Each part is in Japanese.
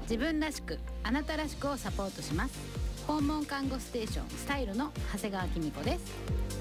自分らしくあなたらしくをサポートします。訪問看護ステーションスタイルの長谷川紀美子です。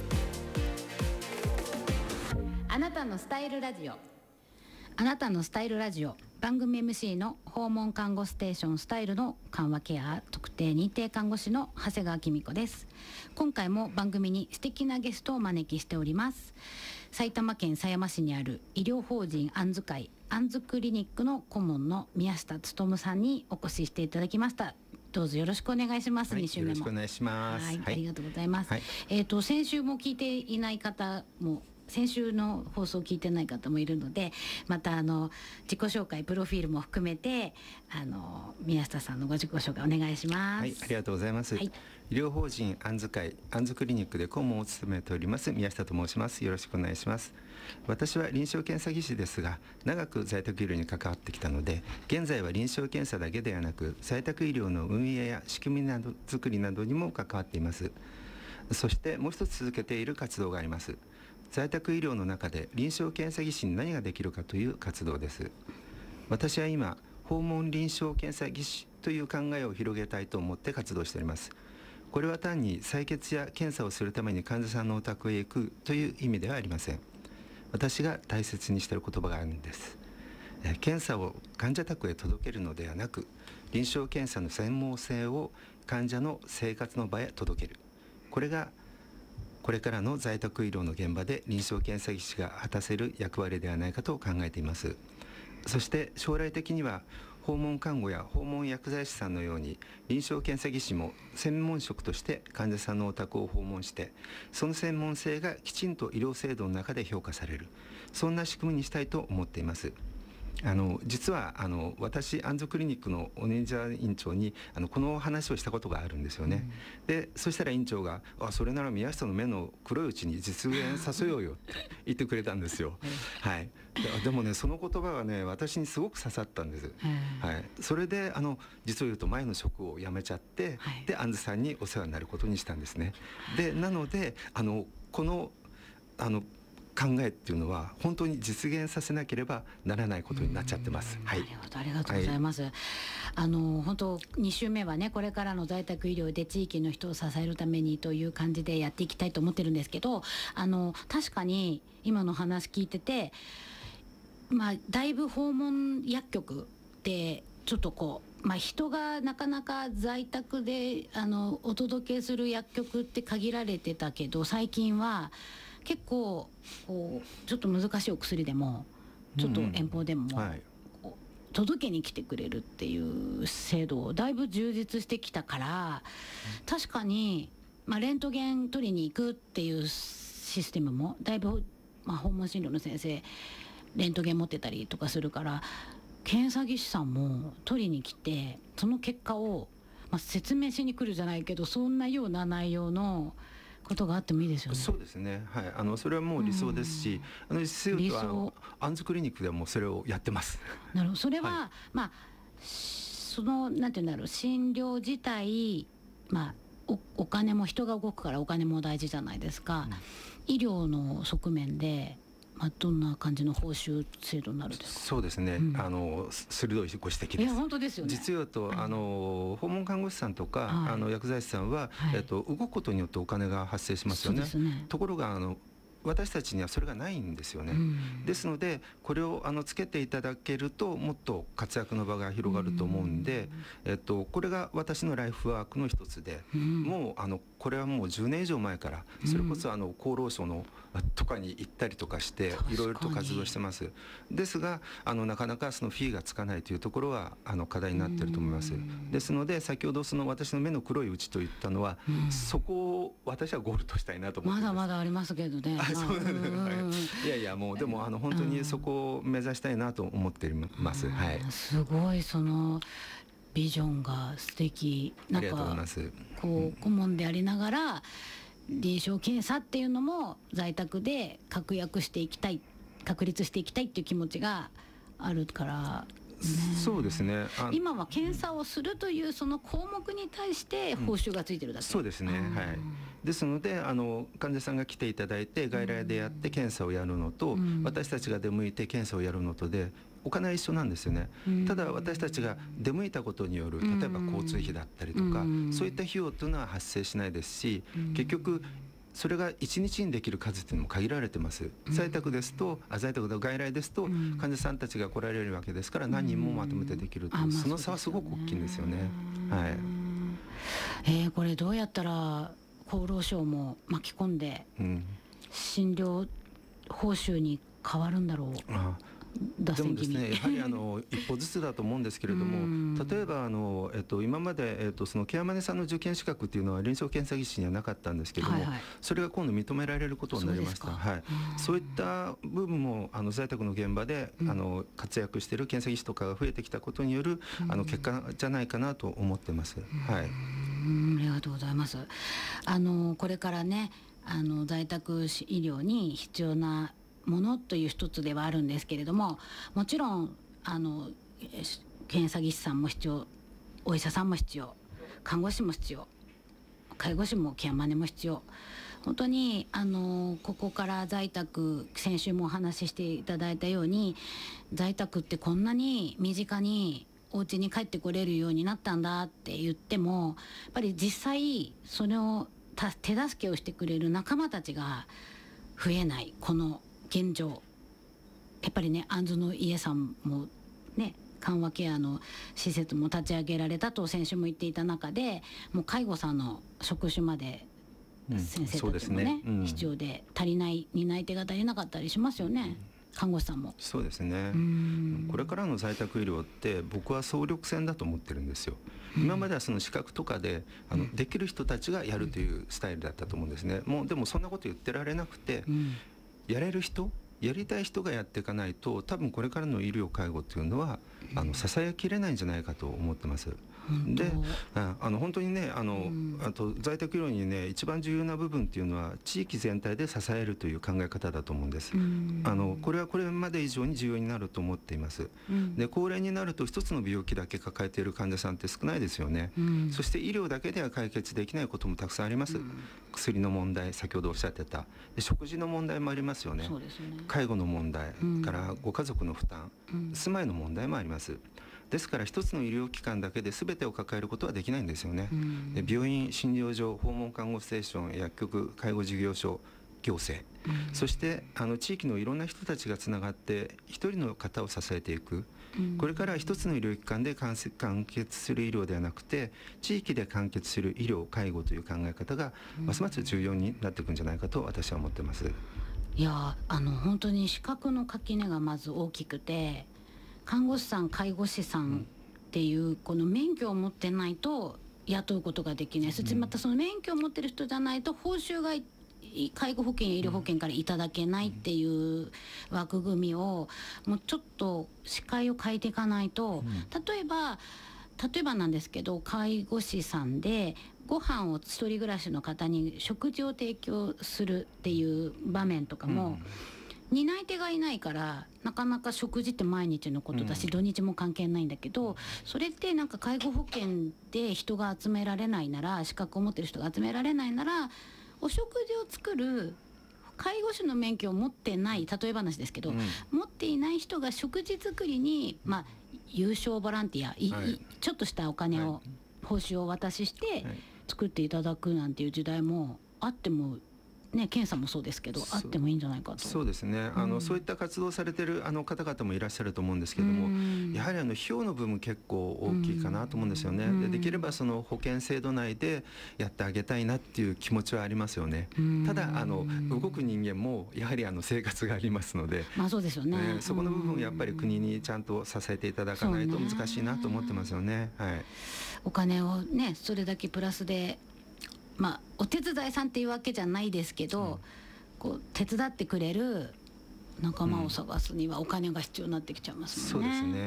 あなたのスタイルラジオ。あなたのスタイルラジオ、番組 MC の訪問看護ステーションスタイルの緩和ケア特定認定看護師の長谷川紀美子です。今回も番組に素敵なゲストをお招きしております。埼玉県狭山市にある医療法人あんず会あんずクリニックの顧問の宮下勉さんにお越ししていただきました。どうぞよろしくお願いします。2週目もよろしくお願いします。 はい、ありがとうございます。 はい、 先週も聞いていない方も、先週の放送を聞いてない方もいるので、また自己紹介プロフィールも含めて宮下さんのご自己紹介お願いします。 はい、ありがとうございます。はい、医療法人あんず会あんずクリニックで顧問を務めております宮下と申します。よろしくお願いします。私は臨床検査技師ですが、長く在宅医療に関わってきたので、現在は臨床検査だけではなく在宅医療の運営や仕組みなど作りなどにも関わっています。そしてもう一つ続けている活動があります。在宅医療の中で臨床検査技師に何ができるかという活動です。私は今、訪問臨床検査技師という考えを広げたいと思って活動しております。これは単に採血や検査をするために患者さんのお宅へ行くという意味ではありません。私が大切にしている言葉があるんです。検査を患者宅へ届けるのではなく、臨床検査の専門性を患者の生活の場へ届ける。これがこれからの在宅医療の現場で臨床検査技師が果たせる役割ではないかと考えています。そして将来的には訪問看護や訪問薬剤師さんのように臨床検査技師も専門職として患者さんのお宅を訪問して、その専門性がきちんと医療制度の中で評価される、そんな仕組みにしたいと思っています。実は私あんずクリニックのオネンジャー院長にこの話をしたことがあるんですよね。でそしたら院長がそれなら宮下の目の黒いうちに実現させようよって言ってくれたんですよ。はい、でもね、その言葉はね、私にすごく刺さったんです。はい、それで実を言うと前の職を辞めちゃって、であんずさんにお世話になることにしたんですね。でなのでこの考えっていうのは本当に実現させなければならないことになっちゃってます。はい、 ありがとうございます。はい、本当2週目はね、これからの在宅医療で地域の人を支えるためにという感じでやっていきたいと思ってるんですけど、確かに今の話聞いてて、だいぶ訪問薬局ってちょっと人がなかなか在宅でお届けする薬局って限られてたけど、最近は結構ちょっと難しいお薬でもちょっと遠方でも、届けに来てくれるっていう制度だいぶ充実してきたから、確かに、レントゲン取りに行くっていうシステムもだいぶ、訪問診療の先生レントゲン持ってたりとかするから、検査技師さんも取りに来てその結果を、説明しに来るじゃないけど、そんなような内容のことがあってもいいですよね。 そうですね、はい、それはもう理想ですし、実際はあんずクリニックでもそれをやってます。 なるほど、それは、そのなんていうんだろう、診療自体、お金も人が動くからお金も大事じゃないですか。医療の側面でどんな感じの報酬制度になるんですか。 そうですね、鋭いご指摘です。 いや本当ですよね。 実用と訪問看護師さんとか、薬剤師さんは、動くことによってお金が発生しますよね。ところが私たちにはそれがないんですよね。ですのでこれをつけていただけるともっと活躍の場が広がると思うんで、これが私のライフワークの一つで、もうこれはもう10年以上前からそれこそ厚労省のとかに行ったりとかしていろいろと活動してます。ですがなかなかそのフィーがつかないというところは課題になっていると思います。ですので先ほど私の目の黒いうちと言ったのは、そこを私はゴールとしたいなと思ってます。 まだまだありますけどね。 いやいや、もうでも本当にそこを目指したいなと思っています。 すごいそのビジョンが素敵。 ありがとうございます。 顧問でありながら臨床検査っていうのも在宅で確立していきたいっていう気持ちがあるから。 そうですね。 今は検査をするというその項目に対して報酬がついてるだけ。 そうですね。ですので患者さんが来ていただいて外来でやって検査をやるのと、私たちが出向いて検査をやるのとでお金は一緒なんですよね。ただ私たちが出向いたことによる例えば交通費だったりとか、そういった費用というのは発生しないですし、結局それが1日にできる数っていうのも限られてます。在宅の外来ですと、患者さんたちが来られるわけですから、何人もまとめてできるという、その差はすごく大きいんですよね。はい。 これどうやったら厚労省も巻き込んで診療報酬に変わるんだろう。 でもですね、やはり一歩ずつだと思うんですけれども、例えば今まで、そのケアマネさんの受験資格っていうのは臨床検査技師にはなかったんですけれども、それが今度認められることになりました。そういった部分も在宅の現場で活躍している検査技師とかが増えてきたことによる結果じゃないかなと思ってます。はい。 ありがとうございます。これからね、在宅医療に必要なものという一つではあるんですけれども、もちろん検査技師さんも必要、お医者さんも必要、看護師も必要、介護士もケアマネも必要。本当にここから在宅、先週もお話ししていただいたように、在宅ってこんなに身近にお家に帰ってこれるようになったんだって言っても、やっぱり実際それを手助けをしてくれる仲間たちが増えないこの現状、やっぱりね、アンズの家さんもね、緩和ケアの施設も立ち上げられたと先週も言っていた中で、もう介護さんの職種まで先生たちもね、必要で、足りない担い手が足りなかったりしますよね。看護師さんも。 そうですね。これからの在宅医療って僕は総力戦だと思ってるんですよ。今まではその資格とかでできる人たちがやるというスタイルだったと思うんですね。でもそんなこと言ってられなくて、やれる人、やりたい人がやっていかないと、多分これからの医療介護っていうのは支えきれないんじゃないかと思ってます。で、本当にね、あと在宅医療にね、一番重要な部分っていうのは地域全体で支えるという考え方だと思うんです。これはこれまで以上に重要になると思っています。で、高齢になると一つの病気だけ抱えている患者さんって少ないですよね。そして医療だけでは解決できないこともたくさんあります。薬の問題、先ほどおっしゃってたで、食事の問題もありますよね。介護の問題からご家族の負担、住まいの問題もあります。ですから一つの医療機関だけで全てを抱えることはできないんですよね。で、病院、診療所、訪問看護ステーション、薬局、介護事業所、行政、そして地域のいろんな人たちがつながって一人の方を支えていく。これから一つの医療機関で完結する医療ではなくて、地域で完結する医療介護という考え方がますます重要になっていくんじゃないかと私は思ってます。 いや、本当に資格の垣根がまず大きくて、看護師さん、介護士さんっていうこの免許を持ってないと雇うことができない。そしてまたその免許を持ってる人じゃないと報酬が介護保険や医療保険からいただけないっていう枠組みをもうちょっと視界を変えていかないと、例えばなんですけど、介護士さんでご飯を一人暮らしの方に食事を提供するっていう場面とかも、担い手がいないからなかなか食事って毎日のことだし、土日も関係ないんだけど、それってなんか介護保険で人が集められないなら、資格を持ってる人が集められないなら、お食事を作る介護士の免許を持ってない、例え話ですけど、持っていない人が食事作りに有償ボランティア、ちょっとしたお金を、報酬をお渡しして作っていただくなんていう時代もあってもね、検査もそうですけど、あってもいいんじゃないかと。 そうですね。そういった活動されている方々もいらっしゃると思うんですけども、やはり費用の部分結構大きいかなと思うんですよね。できればその保険制度内でやってあげたいなっていう気持ちはありますよね。ただ動く人間もやはり生活がありますので、 そうですよね。 そこの部分やっぱり国にちゃんと支えていただかないと難しいなと思ってますよね。 お金をね、それだけプラスで。お手伝いさんっていうわけじゃないですけど、こう手伝ってくれる仲間を探すにはお金が必要になってきちゃいますもんね。 そうですね。